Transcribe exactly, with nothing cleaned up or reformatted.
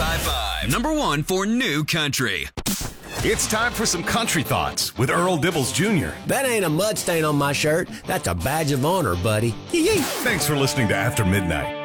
High Five, number one for new country. It's time for some country thoughts with Earl Dibbles Junior That ain't a mud stain on my shirt. That's a badge of honor, buddy. Thanks for listening to After Midnight.